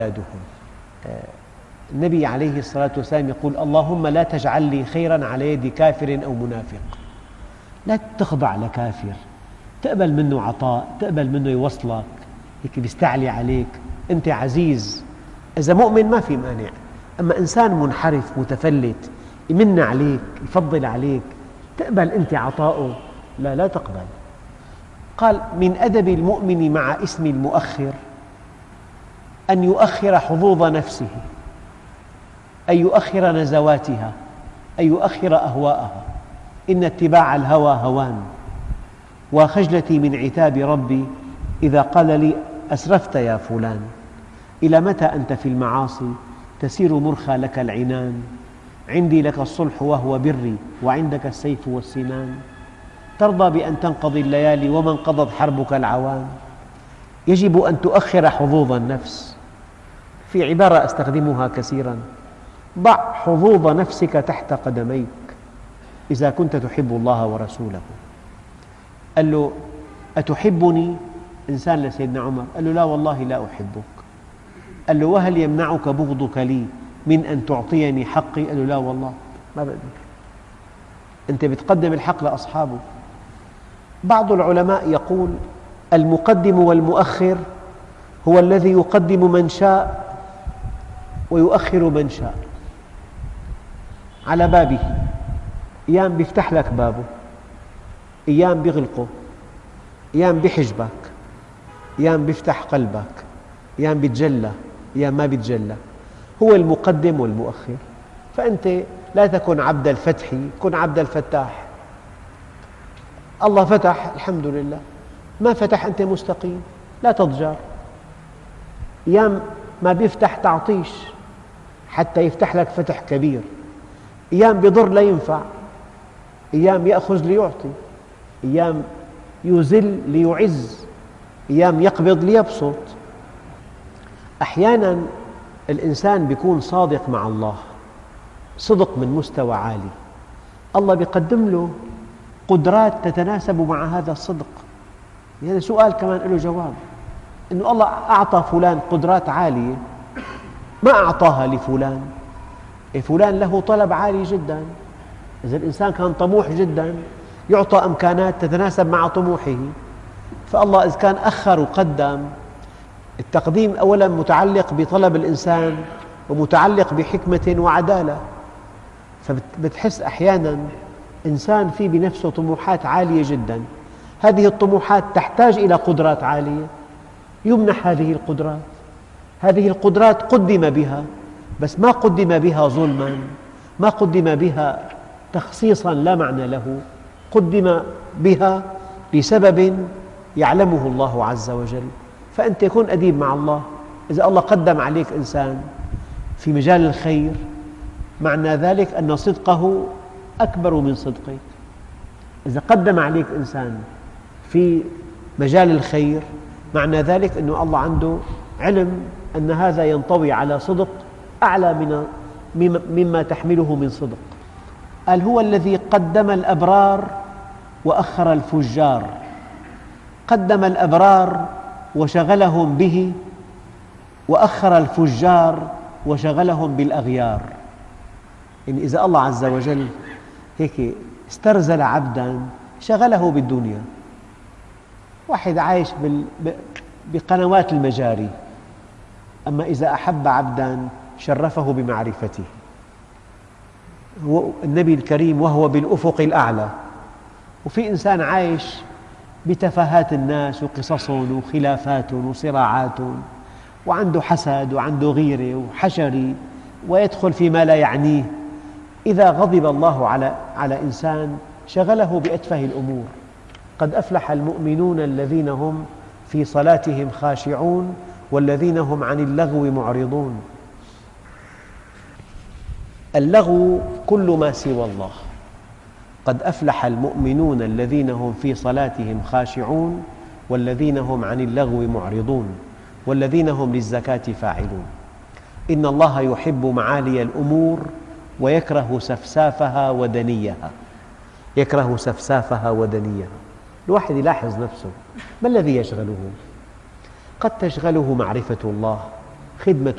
أولادهم. النبي عليه الصلاة والسلام يقول: اللهم لا تجعل لي خيرا على يد كافر أو منافق. لا تخضع لكافر، تقبل منه عطاء، تقبل منه يوصلك، هيك بيستعلي عليك، أنت عزيز. إذا مؤمن ما في مانع، أما إنسان منحرف متفلت يمن عليك، يفضل عليك، تقبل أنت عطاؤه؟ لا تقبل. قال: من أدب المؤمن مع اسم المؤخر أن يؤخر حظوظ نفسه، أن يؤخر نزواتها، أن يؤخر أهواءها. إن اتباع الهوى هوان، وخجلتي من عتاب ربي إذا قال لي: أسرفت يا فلان. إلى متى أنت في المعاصي تسير مرخى لك العنان؟ عندي لك الصلح وهو بري، وعندك السيف والسنان. ترضى بأن تنقضي الليالي وما انقضت حربك العوام؟ يجب أن تؤخر حظوظ النفس. في عبارة أستخدمها كثيراً: ضع حظوظ نفسك تحت قدميك إذا كنت تحب الله ورسوله. قال له: أتحبني؟ إنسان لسيدنا عمر قال له: لا والله لا أحبك. قال له: وهل يمنعك بغضك لي من أن تعطيني حقي؟ قال له: لا والله ما بقدر. أنت بتقدم الحق لأصحابه. بعض العلماء يقول: المقدم والمؤخر هو الذي يقدم من شاء ويؤخر من شاء على بابه. أيام بيفتح لك بابه، أيام بيغلقه، أيام بيحجبك، أيام بيفتح قلبك، أيام بيتجلى، أيام ما بيتجلى. هو المقدم والمؤخر. فأنت لا تكن عبد الفتح، كن عبد الفتاح. الله فتح الحمد لله، ما فتح أنت مستقيم، لا تضجر. أيام ما بيفتح تعطيش حتى يفتح لك فتح كبير، أيام بيضر لا ينفع، أيام يأخذ ليعطي، أيام يذل ليعز، أيام يقبض ليبسط. أحياناً الإنسان بيكون صادق مع الله، صدق من مستوى عالي، الله بيقدم له قدرات تتناسب مع هذا الصدق. هذا سؤال كمان له جواب، إنه الله أعطى فلان قدرات عالية ما أعطاها لفلان. فلان له طلب عالي جدا، إذا الإنسان كان طموح جدا يعطى إمكانات تتناسب مع طموحه. فالله إذا كان أخر وقدم، التقديم أولا متعلق بطلب الإنسان ومتعلق بحكمة وعدالة. فبتحس أحيانا إنسان في بنفسه طموحات عالية جدا، هذه الطموحات تحتاج إلى قدرات عالية، يمنح هذه القدرات. هذه القدرات قدم بها، بس ما قدم بها ظلما، ما قدم بها تخصيصا لا معنى له، قدم بها لسبب يعلمه الله عز وجل. فأنت كن أديب مع الله. إذا الله قدم عليك إنسان في مجال الخير، معنى ذلك أن صدقه أكبر من صدقك. إذا قدم عليك إنسان في مجال الخير، معنى ذلك أن الله عنده علم أن هذا ينطوي على صدق أعلى مما تحمله من صدق. قال: هو الذي قدم الأبرار وأخر الفجار. قدم الأبرار وشغلهم به، وأخر الفجار وشغلهم بالأغيار. يعني إذا الله عز وجل هيك استرزل عبداً شغله بالدنيا، واحد عايش بقنوات المجاري، أما إذا أحب عبداً شرفه بمعرفته. النبي الكريم وهو بالأفق الأعلى، وفي إنسان عايش بتفاهات الناس وقصصهم وخلافات وصراعات، وعنده حسد وعنده غيرة وحشري، ويدخل فيما لا يعنيه. إذا غضب الله على إنسان شغله بأتفه الأمور. قد أفلح المؤمنون الذين هم في صلاتهم خاشعون والذين هم عن اللغو معرضون. اللغو كل ما سوى الله. قد أفلح المؤمنون الذين هم في صلاتهم خاشعون والذين هم عن اللغو معرضون والذين هم للزكاة فاعلون. إن الله يحب معالي الأمور ويكره سفسافها ودنيها. يكره سفسافها ودنيها. الواحد يلاحظ نفسه، ما الذي يشغله؟ قد تشغله معرفة الله، خدمة